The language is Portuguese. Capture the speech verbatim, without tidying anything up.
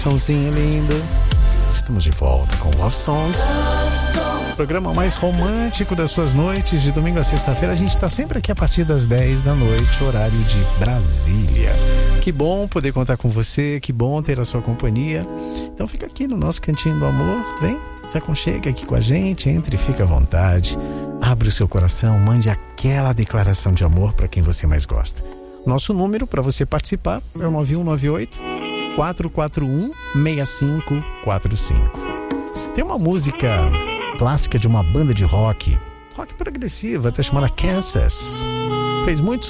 Somzinho lindo. Estamos de volta com Love Songs, o programa mais romântico das suas noites, de domingo a sexta-feira. A gente está sempre aqui a partir das dez da noite, horário de Brasília. Que bom poder contar com você, que bom ter a sua companhia. Então fica aqui no nosso cantinho do amor, vem, se aconchega aqui com a gente, entre e fica à vontade. Abre o seu coração, mande aquela declaração de amor para quem você mais gosta. Nosso número para você participar é o nove um nove oito, quatro quatro um, seis cinco quatro cinco. Tem uma música clássica de uma banda de rock, rock progressiva, até chamada Kansas. Fez muito